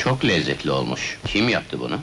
Çok lezzetli olmuş. Kim yaptı bunu?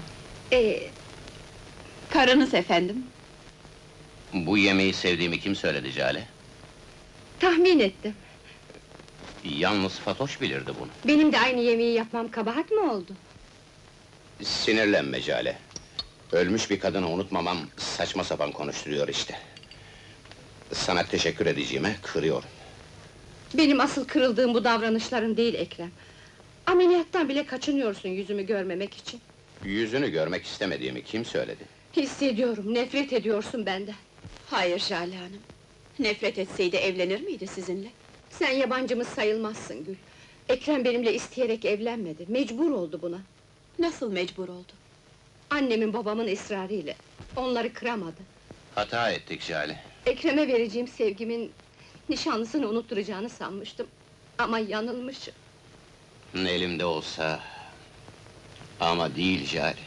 Karınız efendim. Bu yemeği sevdiğimi kim söyledi Jale? Tahmin ettim. Yalnız Fatoş bilirdi bunu. Benim de aynı yemeği yapmam kabahat mi oldu? Sinirlenme Jale. Ölmüş bir kadını unutmamam saçma sapan konuşturuyor işte. Sana teşekkür edeceğime kırıyorum. Benim asıl kırıldığım bu davranışların değil Ekrem. Ameliyattan bile kaçınıyorsun yüzümü görmemek için. Yüzünü görmek istemediğimi kim söyledi? Hissediyorum, nefret ediyorsun benden. Hayır Jale Hanım. Nefret etseydi evlenir miydi sizinle? Sen yabancımız sayılmazsın Gül. Ekrem benimle isteyerek evlenmedi, mecbur oldu buna. Nasıl mecbur oldu? Annemin babamın ısrarıyla. Onları kıramadı. Hata ettik Jale. Ekrem'e vereceğim sevgimin nişanlısını unutturacağını sanmıştım. Ama yanılmışım. Elimde olsa... Ama değil Jale.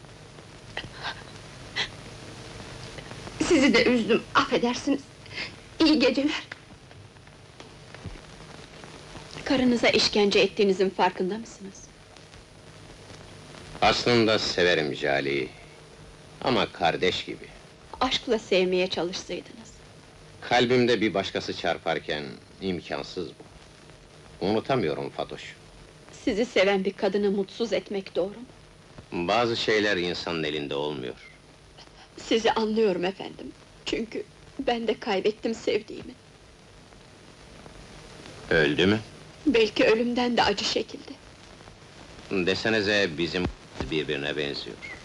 Sizi de üzdüm, affedersiniz. İyi geceler. Karınıza işkence ettiğinizin farkında mısınız? Aslında severim Jale'yi. Ama kardeş gibi. Aşkla sevmeye çalışsaydınız. Kalbimde bir başkası çarparken imkansız bu. Unutamıyorum Fatoş. Sizi seven bir kadını mutsuz etmek doğru mu? Bazı şeyler insanın elinde olmuyor. Sizi anlıyorum efendim. Çünkü ben de kaybettim sevdiğimi. Öldü mü? Belki ölümden de acı şekilde. Desenize bizim birbirine benziyor.